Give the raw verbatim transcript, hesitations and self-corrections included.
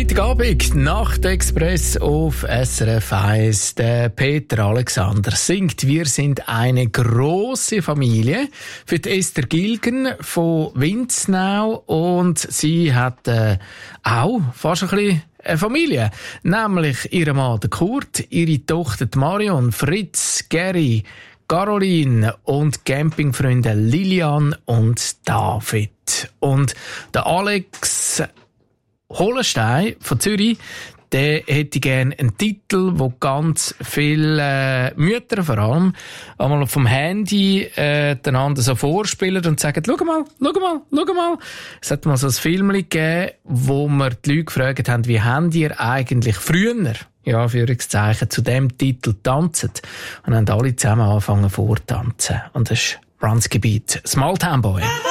Freitagabend, Nachtexpress auf S R F eins. Der Peter Alexander singt «Wir sind eine grosse Familie» für die Esther Gilgen von Winznau. Und sie hat äh, auch fast ein bisschen eine Familie. Nämlich ihren Mann, der Kurt, ihre Tochter die Marion, Fritz, Gary, Caroline und Campingfreunde Lilian und David. Und der Alex Holenstein von Zürich, der hätte gerne einen Titel, wo ganz viele äh, Mütter vor allem einmal vom Handy äh, einander so vorspielen und sagen, schau mal, schau mal, schau mal. Es hat mal so ein Film gegeben, wo wir die Leute gefragt haben, wie habt ihr eigentlich früher, ja, Führungszeichen, zu dem Titel tanzt? Und haben alle zusammen angefangen vortanzen. Und das ist Brunsky Beat, Small Town Boy.